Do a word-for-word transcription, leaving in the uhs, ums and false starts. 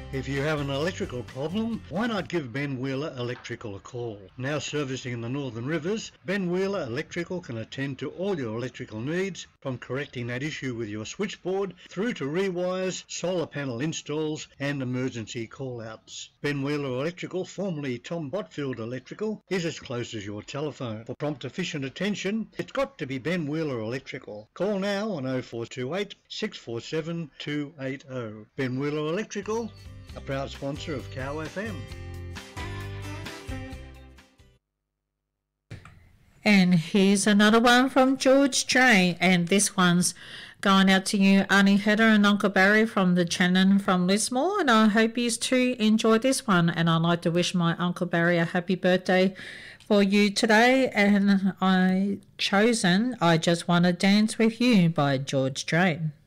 If you have an electrical problem, why not give Ben Wheeler Electrical a call? Now servicing in the Northern Rivers, Ben Wheeler Electrical can attend to all your electrical needs, from correcting that issue with your switchboard through to rewires, solar panel installs and emergency call-outs. Ben Wheeler Electrical, formerly Tom Botfield Electrical, is as close as your telephone. For prompt efficient attention, it's got to be Ben Wheeler Electrical. Call now on oh four two eight, six four seven, two eight oh. Ben Wheeler Electrical, a proud sponsor of Cow F M. And here's another one from George Dre, and this one's going out to you, Auntie Hedda and Uncle Barry from the Channon from Lismore, and I hope you too enjoy this one. And I'd like to wish my Uncle Barry a happy birthday for you today, and I chosen I Just Want to Dance With You by George Dre.